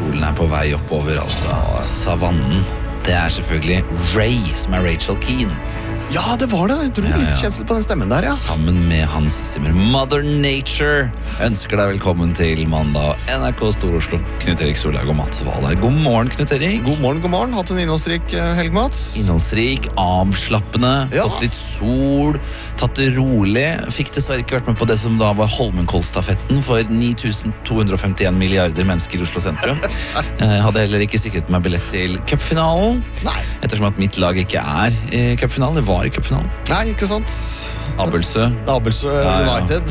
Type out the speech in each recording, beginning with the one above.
solen på vei oppover, altså. Savannen. Det selvfølgelig Ray, som Rachel Keane. Ja, det var det. Jeg tror litt kjensel på den stemmen der, ja. Sammen med Hans Zimmer. Mother Nature ønsker deg velkommen til mandag. NRK Stor-Oslo. Knut Erik Solhaug og Mats Wahl. God morgen, Knut Erik. God morgen, god morgen. Hatt en innholdsrik helg, Mats. Innholdsrik, avslappende, fått litt sol, tatt det rolig. Fikk dessverre ikke vært med på det som da var Holmenkollstafetten for 9251 milliarder mennesker i Oslo sentrum. Hadde heller ikke sikret meg billett til cupfinalen. Nei. Ettersom at mitt lag ikke i cupfinalen. Det var i cupfinalen. Nei, ikke sant. Abelsø United.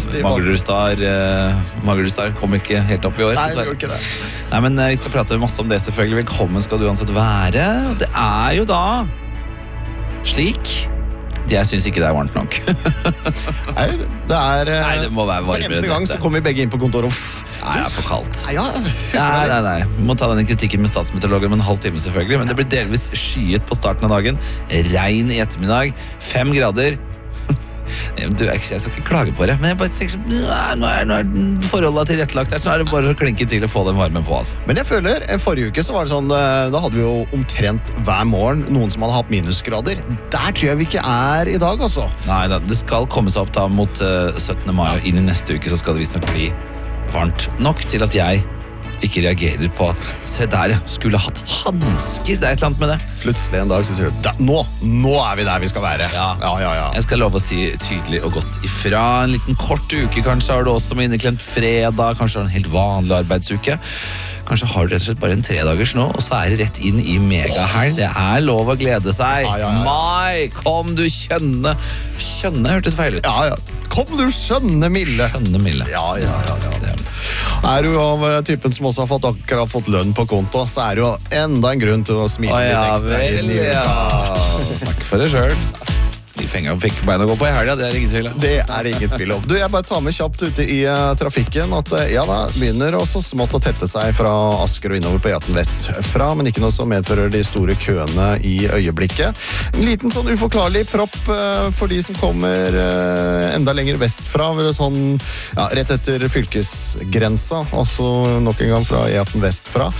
Magerstar kom ikke helt opp i år. Nei, det gjorde ikke det. Nei, men vi skal prate masse om det selvfølgelig. Velkommen skal du uansett være. Det jo da slik. Jeg synes ikke det varmt nok. Nei, det må være varmere. For 5. gang så kommer vi begge inn på kontoret. Nei, det for kaldt. Nei. Vi må ta denne kritikken med statsmeteorologen om en halv time selvfølgelig. Men det blir delvis skyet på starten av dagen. Regn i ettermiddag. 5 grader. Jeg skal ikke klage på det, men jeg bare tenker sånn, nå forholdet tilrettelagt her, så det bare å klinke til å få den varmen på, altså. Men jeg føler, forrige uke så var det sånn, da hadde vi jo omtrent hver morgen noen som hadde hatt minusgrader. Der tror jeg vi ikke i dag, altså. Nei, det skal komme seg opp da mot 17. mai, og inn i neste uke så skal det visst nok bli varmt nok til at jeg ikke reagerer på at se der, skulle hatt hansker. Det et eller annet med det. Plutselig en dag så sier du nå vi der vi skal være. Ja. Jeg skal love å si tydelig og godt ifra. En liten kort uke kanskje har du også med inneklemt fredag. Kanskje har en helt vanlig arbeidsuke. Kanskje har du rett og slett bare en 3-dagers nå, og så det rett inn i megahelg. Det lov å glede seg. Mai, kom du skjønne hørtes feil ut. Ja. Kom du skjønne milde. Ja. Du av typen som også har akkurat fått lønn på konto, så det jo enda en grunn til å smile litt ekstra. Snakk for deg selv. De pengene fikk bein å gå på i helga, det ingen tvil om. Det ingen tvil om. Jeg bare tar med kjapt ute i trafikken at da begynner også smått å tette seg fra Asker og innover på E18 vest fra, men ikke noe som medfører de store køene i øyeblikket. En liten sånn uforklarlig propp for de som kommer enda lenger vestfra, sånn, rett etter fylkesgrensa, altså nok en gang fra E18 vestfra.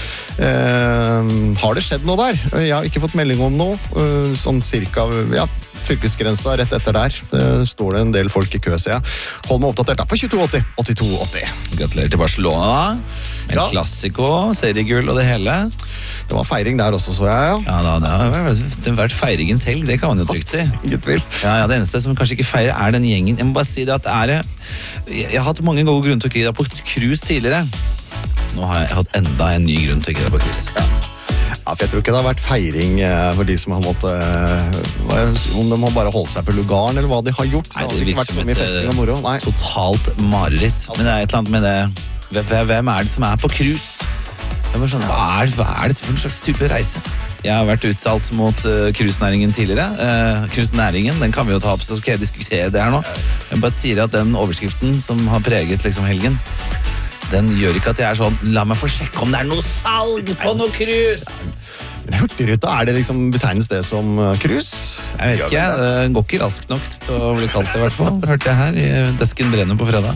Har det skjedd noe der? Jeg har ikke fått melding om noe, sånn cirka, fylkesgrensa rett etter der. Det står en del folk i kø, ser jeg. Hold meg oppdatert da på 2280 8280. Gratulerer til Barcelona da. En klassiko, seriegull og det hele. Det var feiring der også, så jeg. Det har vært feiringens helg, det kan man jo trygt si. Ingen tvil. Det eneste som kanskje ikke feirer den gjengen. Jeg må bare si det at jeg har hatt mange gode grunner til å ikke gi deg på cruise tidligere. Nå har jeg hatt enda en ny grunn til å ikke gi deg på cruise. For jeg tror ikke det har vært feiring for de som har måttet om de har bare holdt seg på lugaren eller hva de har gjort. Nei, det virker som et totalt mareritt. Men det et eller annet med det. Hvem det som på cruise? Sånn, hva det for en slags type reise? Jeg har vært uttalt mot cruisenæringen tidligere. Cruisenæringen, den kan vi jo ta opp, så skal jeg diskutere det her nå. Jeg bare sier at den overskriften som har preget liksom helgen, den gjør ikke at jeg sånn, la meg få sjekke om det noe salg på noe cruise. Men Hurtigruta, det liksom betegnes det som cruise? Jeg vet ikke, det går ikke raskt nok til å bli kalt det i hvert fall. Hørte jeg her i Desken brenner på fredag.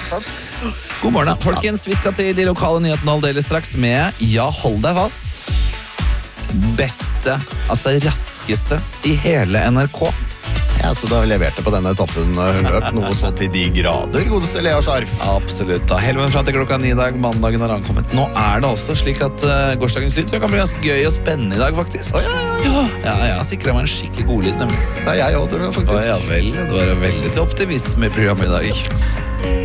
God morgen, folkens. Vi skal til de lokale nyhetene aldeles straks med hold deg fast. Beste, altså raskeste i hele NRK. Så da leverte på denne etappen løp noe så til de grader, godeste Lea Scharf. Absolutt. Da helven fra til klokka 9 i dag, mandagen har ankommet. Nå det også slik at gårsdagens lyd kan bli ganske gøy og spennende i dag, faktisk. Jeg har sikret meg en skikkelig god lyd, nemlig. Det jeg også, tror jeg, faktisk. Vel, det var veldig til optimisme i programmet i dag.